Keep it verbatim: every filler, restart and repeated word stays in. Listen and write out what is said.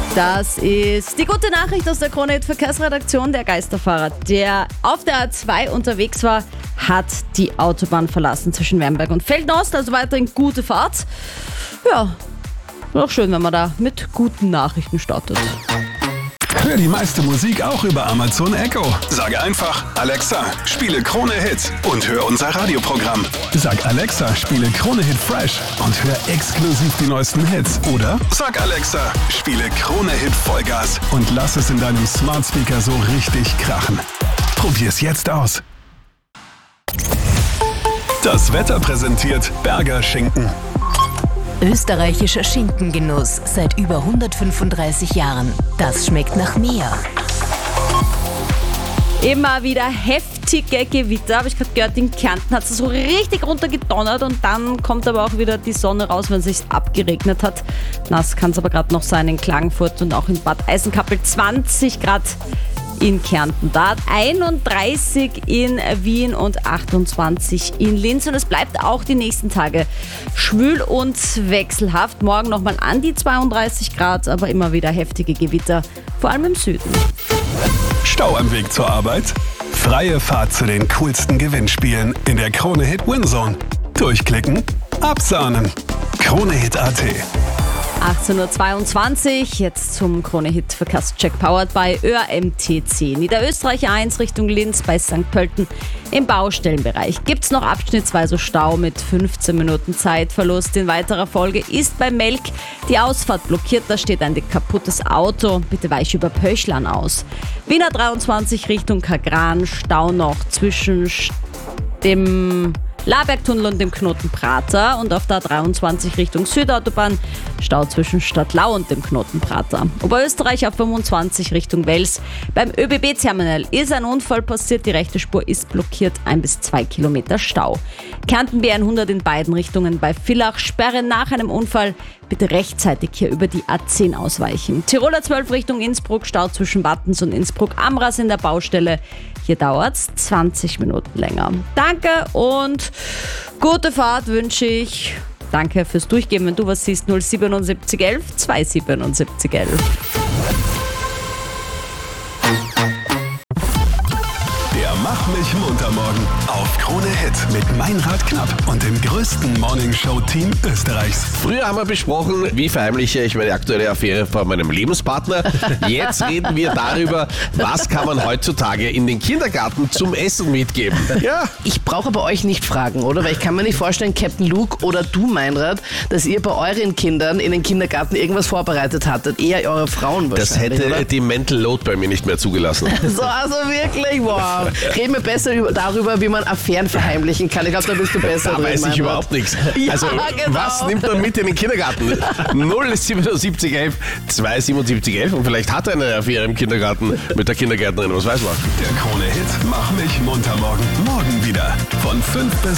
Das ist die gute Nachricht aus der Krone Hit Verkehrsredaktion. Der Geisterfahrer, der auf der A zwei unterwegs war, hat die Autobahn verlassen zwischen Wernberg und Feldnost. Also weiterhin gute Fahrt. Ja, auch schön, wenn man da mit guten Nachrichten startet. Hör die meiste Musik auch über Amazon Echo. Sage einfach, Alexa, spiele Krone Hit und hör unser Radioprogramm. Sag Alexa, spiele Krone Hit Fresh und hör exklusiv die neuesten Hits. Oder sag Alexa, spiele Krone Hit Vollgas und lass es in deinem Smart Speaker so richtig krachen. Probier's jetzt aus. Das Wetter präsentiert Berger Schinken. Österreichischer Schinkengenuss seit über hundertfünfunddreißig Jahren. Das schmeckt nach mehr. Immer wieder heftige Gewitter, habe ich gerade gehört, in Kärnten hat es so richtig runtergedonnert und dann kommt aber auch wieder die Sonne raus, wenn es sich abgeregnet hat. Nass kann es aber gerade noch sein in Klagenfurt und auch in Bad Eisenkappel. zwanzig Grad in Kärnten, da einunddreißig in Wien und achtundzwanzig in Linz. Und es bleibt auch die nächsten Tage schwül und wechselhaft. Morgen nochmal an die zweiunddreißig Grad, aber immer wieder heftige Gewitter, vor allem im Süden. Stau am Weg zur Arbeit? Freie Fahrt zu den coolsten Gewinnspielen in der Krone Hit Winzone. Durchklicken, absahnen. Krone Hit Punkt at. achtzehn Uhr zweiundzwanzig, jetzt zum Krone-Hit Verkehrscheck powered by Ö R M T C. Niederösterreich eins Richtung Linz bei Sankt Pölten. Im Baustellenbereich gibt es noch abschnittsweise Stau mit fünfzehn Minuten Zeitverlust. In weiterer Folge ist bei Melk die Ausfahrt blockiert. Da steht ein kaputtes Auto. Bitte weiche über Pöchlern aus. Wiener dreiundzwanzig Richtung Kagran. Stau noch zwischen dem Labergtunnel und dem Knoten Prater und auf der A dreiundzwanzig Richtung Südautobahn Stau zwischen Stadtlau und dem Knoten Prater. Oberösterreich auf fünfundzwanzig Richtung Wels. Beim Ö B B-Terminal ist ein Unfall passiert, die rechte Spur ist blockiert, ein bis zwei Kilometer Stau. Kärnten B hundert in beiden Richtungen bei Villach, Sperre nach einem Unfall, bitte rechtzeitig hier über die A zehn ausweichen. Tiroler zwölf Richtung Innsbruck, Stau zwischen Wattens und Innsbruck-Amras in der Baustelle. Hier dauert es zwanzig Minuten länger. Danke und gute Fahrt wünsche ich. Danke fürs Durchgeben. Wenn du was siehst, null siebenundsiebzig elf zweihundertsiebenundsiebzig elf. Der Mach mich munter morgen auf Krone Hit mit Meinrad Knapp und dem größten Morningshow-Team Österreichs. Früher haben wir besprochen, wie verheimliche ich meine aktuelle Affäre vor meinem Lebenspartner. Jetzt reden wir darüber, was kann man heutzutage in den Kindergarten zum Essen mitgeben. Ja. Ich brauche bei euch nicht fragen, oder? Weil ich kann mir nicht vorstellen, Captain Luke oder du, Meinrad, dass ihr bei euren Kindern in den Kindergarten irgendwas vorbereitet hattet. Eher eure Frauen wahrscheinlich, Das hätte oder? die Mental Load bei mir nicht mehr zugelassen. So, also wirklich, wow. Reden wir besser über, darüber, wie man Affären verheimlichen kann. Ich glaube, da bist du besser Da drin, weiß ich Meinrad. überhaupt nichts. Ja, Also, genau. was nimmt man mit in den Kindergarten? null siebenundsiebzig elf zweihundertsiebenundsiebzig elf und vielleicht hat er eine Affäre im Kindergarten mit der Kindergärtnerin, was weiß man. Der Krone Hit Mach mich munter morgen. Morgen wieder von fünf bis